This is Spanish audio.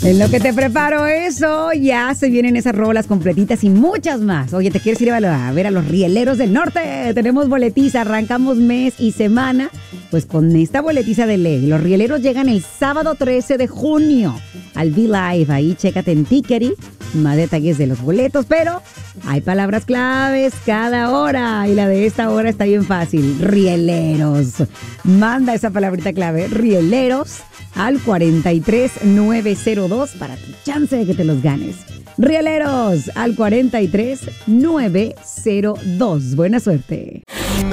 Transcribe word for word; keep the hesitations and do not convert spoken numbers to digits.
En lo que te preparo eso, ya se vienen esas rolas completitas y muchas más. Oye, ¿te quieres ir a ver a los Rieleros del Norte? Tenemos boletiza, arrancamos mes y semana. Pues con esta boletiza de ley, los Rieleros llegan el sábado trece de junio al Be Live. Ahí chécate en Tickery, más detalles de los boletos, pero hay palabras claves cada hora y la de esta hora está bien fácil. Rieleros. Manda esa palabrita clave, Rieleros, al cuarenta y tres nueve cero dos para tu chance de que te los ganes. Rieleros al cuarenta y tres nueve cero dos. Buena suerte.